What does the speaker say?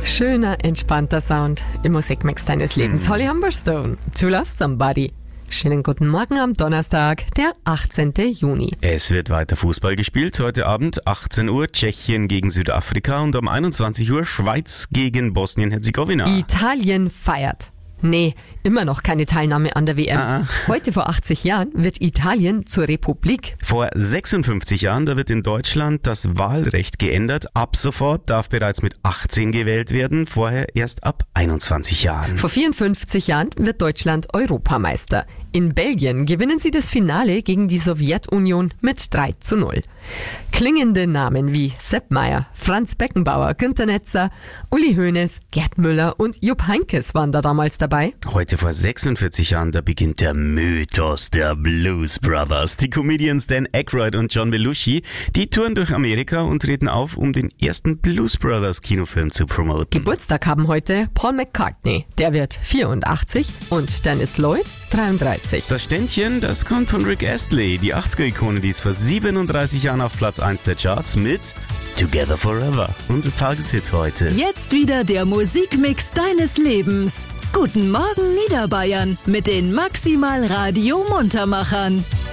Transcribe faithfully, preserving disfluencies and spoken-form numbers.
Schöner, entspannter Sound im Musikmix deines Lebens. Mhm. Holly Humberstone, To Love Somebody. Schönen guten Morgen am Donnerstag, der achtzehnten Juni. Es wird weiter Fußball gespielt. Heute Abend achtzehn Uhr Tschechien gegen Südafrika und um einundzwanzig Uhr Schweiz gegen Bosnien-Herzegowina. Italien feiert. Nee, immer noch keine Teilnahme an der W M. Ah. Heute vor achtzig Jahren wird Italien zur Republik. Vor sechsundfünfzig Jahren, da wird in Deutschland das Wahlrecht geändert. Ab sofort darf bereits mit achtzehn gewählt werden, vorher erst ab einundzwanzig Jahren. Vor vierundfünfzig Jahren wird Deutschland Europameister. In Belgien gewinnen sie das Finale gegen die Sowjetunion mit drei zu null. Klingende Namen wie Sepp Maier, Franz Beckenbauer, Günter Netzer, Uli Hoeneß, Gerd Müller und Jupp Heynckes waren da damals dabei. Heute vor sechsundvierzig Jahren, da beginnt der Mythos der Blues Brothers. Die Comedians Dan Aykroyd und John Belushi, die touren durch Amerika und treten auf, um den ersten Blues Brothers Kinofilm zu promoten. Geburtstag haben heute Paul McCartney, der wird vierundachtzig, und Dennis Lloyd dreiunddreißig. Das Ständchen, das kommt von Rick Astley, die achtziger-Ikone, die ist vor siebenunddreißig Jahren auf Platz eins der Charts mit Together Forever. Unser Tageshit heute. Jetzt wieder der Musikmix deines Lebens. Guten Morgen Niederbayern mit den Maximal Radio Muntermachern.